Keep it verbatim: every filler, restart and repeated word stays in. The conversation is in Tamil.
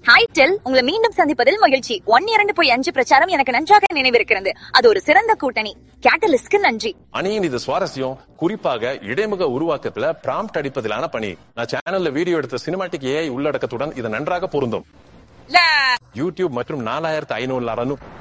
ஹாய் டெல், உங்களை மீண்டும் சந்திப்பதில் மகிழ்ச்சி. ஒன் இரண்டு புள்ளி அஞ்சு பிரச்சாரம் எனக்கு நன்றாக நினைவிருக்கிறது. அது ஒரு சிறந்த கூட்டணி. கேட்டலிஸ்ட்க்கு நன்றி. அணியின் இது சுவாரஸ்யம், குறிப்பாக இடைமுக உருவாக்கத்துல பிராம்ப்ட் அடிப்பதிலான பணி. நான் சேனல்ல வீடியோ எடுத்த சினிமாட்டிக் ஏஐ உள்ளடக்கத்துடன் இது நன்றாக பொருந்தும். யூடியூப் மற்றும் நாலாயிரத்து ஐநூறு